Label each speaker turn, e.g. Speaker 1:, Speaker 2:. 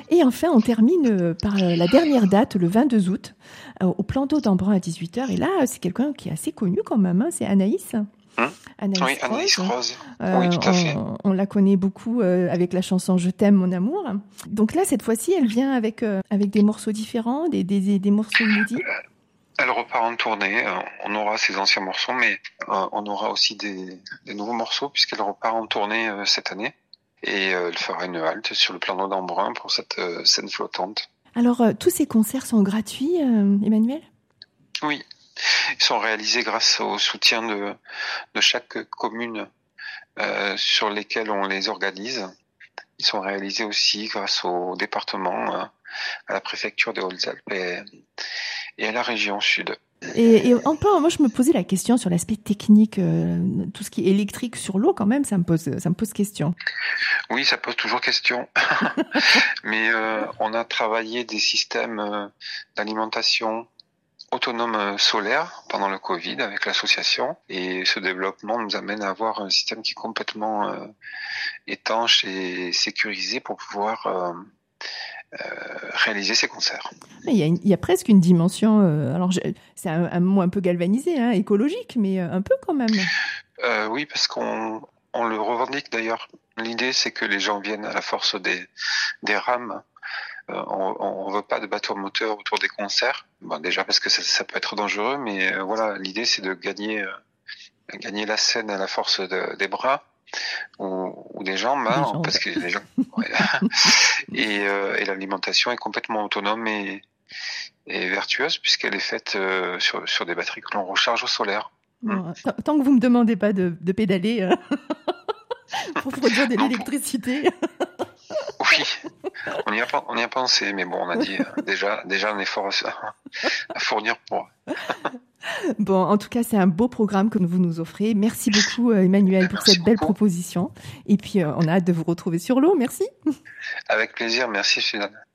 Speaker 1: Et enfin, on termine par la dernière date, le 22 août, au plan d'eau d'Embrun à 18h. Et là, c'est quelqu'un qui est assez connu quand même, hein, c'est Anaïs. Anaïs
Speaker 2: Oui, Anaïs
Speaker 1: Rose.
Speaker 2: Rose. Oui, tout à fait.
Speaker 1: On la connaît beaucoup avec la chanson Je t'aime mon amour. Donc là, cette fois-ci, elle vient avec des morceaux différents, des morceaux inédits.
Speaker 2: Elle repart en tournée. On aura ses anciens morceaux, mais on aura aussi des nouveaux morceaux puisqu'elle repart en tournée cette année. Et elle fera une halte sur le plan d'eau d'Embrun pour cette scène flottante.
Speaker 1: Alors, tous ces concerts sont gratuits, Emmanuel ?
Speaker 2: Oui, ils sont réalisés grâce au soutien de chaque commune sur lesquelles on les organise. Ils sont réalisés aussi grâce au département, à la préfecture des Hautes-Alpes et à la région Sud.
Speaker 1: Et moi, je me posais la question sur l'aspect technique, tout ce qui est électrique sur l'eau, quand même, ça me pose question.
Speaker 2: Oui, ça pose toujours question. Mais on a travaillé des systèmes d'alimentation autonome solaire pendant le Covid avec l'association. Et ce développement nous amène à avoir un système qui est complètement étanche et sécurisé pour pouvoir réaliser ces concerts.
Speaker 1: Il y a presque une dimension, c'est un mot un peu galvanisé, hein, écologique, mais un peu quand même.
Speaker 2: Oui, parce qu'on le revendique d'ailleurs. L'idée, c'est que les gens viennent à la force des rames. On veut pas de bateau moteur autour des concerts. Bon, déjà parce que ça peut être dangereux, mais voilà, l'idée, c'est de gagner la scène à la force des bras ou des jambes, hein, parce que les gens. Ouais. Et l'alimentation est complètement autonome et vertueuse puisqu'elle est faite sur des batteries que l'on recharge au solaire.
Speaker 1: Bon, tant que vous me demandez pas de pédaler pour produire de l'électricité.
Speaker 2: Oui, on y a pensé, mais bon, on a dit déjà un effort à fournir pour.
Speaker 1: Bon, en tout cas, c'est un beau programme que vous nous offrez. Merci beaucoup, Emmanuel, pour cette belle proposition. Et puis, on a hâte de vous retrouver sur l'eau. Merci.
Speaker 2: Avec plaisir. Merci, Suzanne.